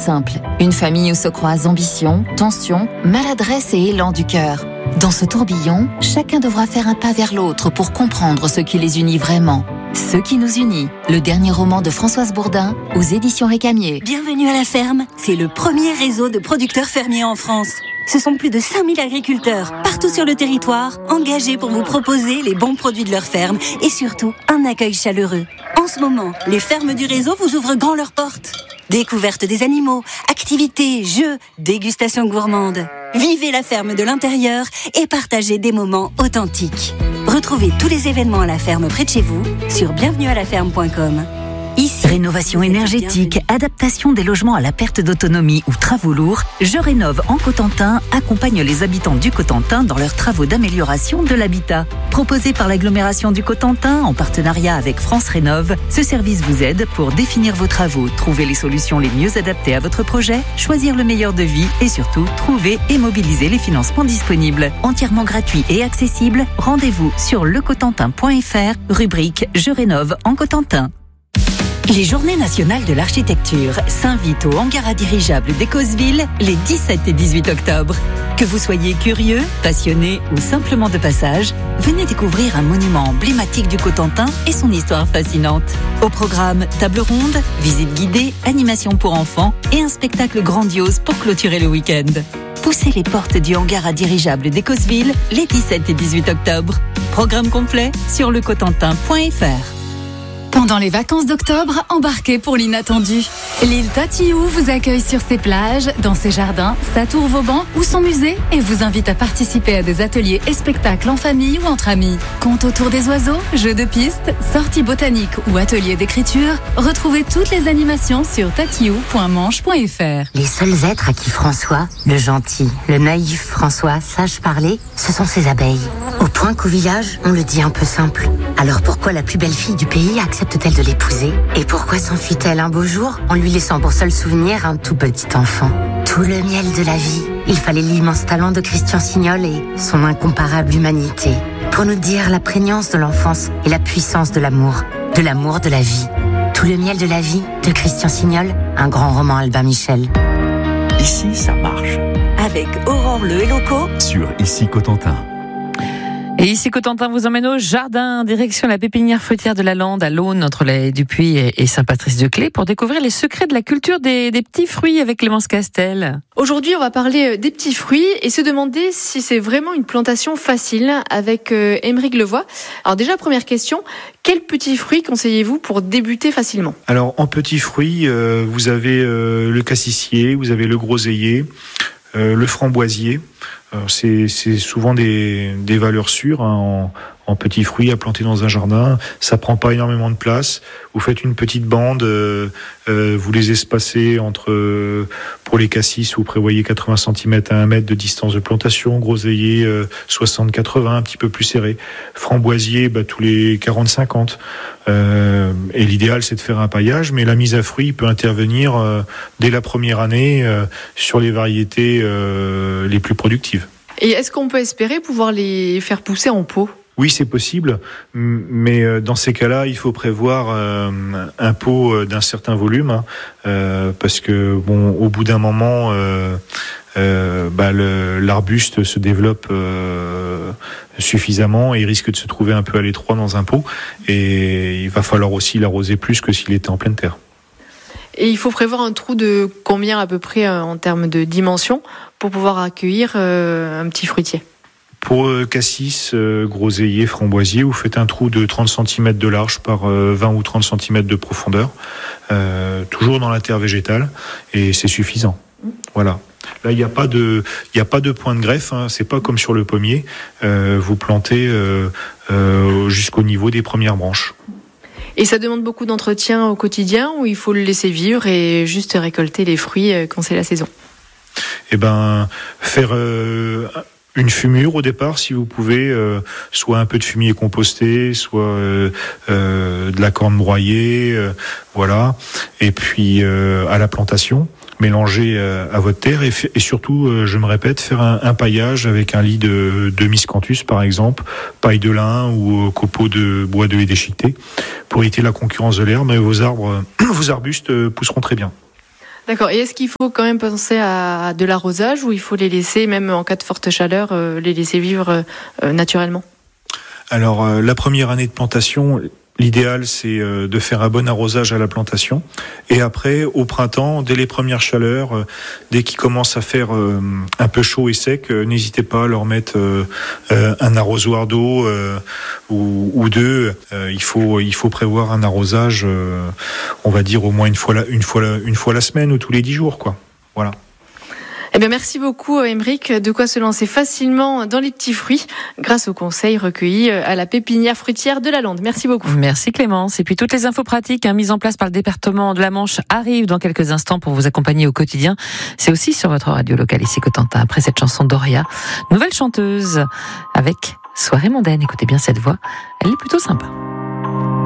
simple. Une famille où se croisent ambition, tension, maladresse et élan du cœur. Dans ce tourbillon, chacun devra faire un pas vers l'autre pour comprendre ce qui les unit vraiment. Ce qui nous unit, le dernier roman de Françoise Bourdin aux éditions Récamier. Bienvenue à la ferme, c'est le premier réseau de producteurs fermiers en France. Ce sont plus de 5000 agriculteurs, partout sur le territoire, engagés pour vous proposer les bons produits de leur ferme et surtout un accueil chaleureux. En ce moment, les fermes du réseau vous ouvrent grand leurs portes. Découverte des animaux, activités, jeux, dégustation gourmande. Vivez la ferme de l'intérieur et partagez des moments authentiques. Retrouvez tous les événements à la ferme près de chez vous sur bienvenuealaferme.com. Ici, rénovation énergétique, adaptation des logements à la perte d'autonomie ou travaux lourds, Je Rénove en Cotentin accompagne les habitants du Cotentin dans leurs travaux d'amélioration de l'habitat. Proposé par l'agglomération du Cotentin en partenariat avec France Rénove, ce service vous aide pour définir vos travaux, trouver les solutions les mieux adaptées à votre projet, choisir le meilleur devis et surtout trouver et mobiliser les financements disponibles. Entièrement gratuit et accessible, rendez-vous sur lecotentin.fr, rubrique Je Rénove en Cotentin. Les Journées nationales de l'architecture s'invitent au hangar à dirigeables d'Écosville les 17 et 18 octobre. Que vous soyez curieux, passionné ou simplement de passage, venez découvrir un monument emblématique du Cotentin et son histoire fascinante. Au programme, table ronde, visite guidée, animation pour enfants et un spectacle grandiose pour clôturer le week-end. Poussez les portes du hangar à dirigeables d'Écosville les 17 et 18 octobre. Programme complet sur lecotentin.fr. Pendant les vacances d'octobre, embarquez pour l'inattendu. L'île Tatillou vous accueille sur ses plages, dans ses jardins, sa tour Vauban ou son musée et vous invite à participer à des ateliers et spectacles en famille ou entre amis. Contes autour des oiseaux, jeux de pistes, sorties botaniques ou ateliers d'écriture, retrouvez toutes les animations sur tatillou.manche.fr. Les seuls êtres à qui François, le gentil, le naïf François, sache parler, ce sont ses abeilles. Au point qu'au village, on le dit un peu simple. Alors pourquoi la plus belle fille du pays accepte-t-elle de l'épouser? Et pourquoi s'enfuit-elle un beau jour en lui laissant pour seul souvenir un tout petit enfant? Tout le miel de la vie. Il fallait l'immense talent de Christian Signol et son incomparable humanité pour nous dire la prégnance de l'enfance et la puissance de l'amour de la vie. Tout le miel de la vie de Christian Signol, un grand roman Albin Michel. Ici, ça marche. Avec Aurore Le Héloco Sur Ici Cotentin. Et ici, Cotentin vous emmène au jardin, direction la pépinière fruitière de la Lande, à l'Aune, entre la haie du Puy et Saint-Patrice-de-Clé, pour découvrir les secrets de la culture des petits fruits avec Clémence Castel. Aujourd'hui, on va parler des petits fruits et se demander si c'est vraiment une plantation facile avec Émeric Levoix. Alors déjà, première question, quels petits fruits conseillez-vous pour débuter facilement? Alors, en petits fruits, vous avez le cassissier, vous avez le groseillier, le framboisier. C'est souvent des valeurs sûres en petits fruits à planter dans un jardin. Ça prend pas énormément de place. Vous faites une petite bande, vous les espacez pour les cassis, vous prévoyez 80 cm à 1 mètre de distance de plantation. Groseillier 60-80, un petit peu plus serré. Framboisier tous les 40-50. Et l'idéal c'est de faire un paillage, mais la mise à fruit peut intervenir dès la première année sur les variétés les plus productives. Et est-ce qu'on peut espérer pouvoir les faire pousser en pot? Oui, c'est possible, mais dans ces cas-là, il faut prévoir un pot d'un certain volume, parce que au bout d'un moment, l'arbuste se développe suffisamment et il risque de se trouver un peu à l'étroit dans un pot, et il va falloir aussi l'arroser plus que s'il était en pleine terre. Et il faut prévoir un trou de combien à peu près en termes de dimension pour pouvoir accueillir un petit fruitier? Pour cassis, groseillier, framboisier, vous faites un trou de 30 cm de large par 20 ou 30 cm de profondeur, toujours dans la terre végétale, et c'est suffisant. Voilà. Là, il n'y a pas de point de greffe, c'est pas comme sur le pommier. Vous plantez jusqu'au niveau des premières branches. Et ça demande beaucoup d'entretien au quotidien, ou il faut le laisser vivre et juste récolter les fruits quand c'est la saison? Faire une fumure au départ, si vous pouvez, soit un peu de fumier composté, soit de la corne broyée, voilà. Et puis à la plantation, mélanger à votre terre et surtout, je me répète, faire un paillage avec un lit de miscanthus par exemple, paille de lin ou copeaux de bois de haie déchiqueté pour éviter la concurrence de l'herbe. Mais vos arbustes pousseront très bien. D'accord. Et est-ce qu'il faut quand même penser à de l'arrosage ou il faut les laisser, même en cas de forte chaleur, les laisser vivre naturellement? Alors, la première année de plantation, l'idéal, c'est de faire un bon arrosage à la plantation. Et après, au printemps, dès les premières chaleurs, dès qu'il commence à faire un peu chaud et sec, n'hésitez pas à leur mettre un arrosoir d'eau ou deux. Il faut prévoir un arrosage, on va dire au moins une fois la semaine ou tous les 10 jours, quoi. Voilà. Eh bien, merci beaucoup, Aymeric. De quoi se lancer facilement dans les petits fruits grâce aux conseils recueillis à la pépinière fruitière de la Lande. Merci beaucoup. Merci Clémence. Et puis toutes les infos pratiques mises en place par le département de la Manche arrivent dans quelques instants pour vous accompagner au quotidien. C'est aussi sur votre radio locale ici Cotentin. Après cette chanson d'Oria, nouvelle chanteuse avec Soirée mondaine. Écoutez bien cette voix, elle est plutôt sympa.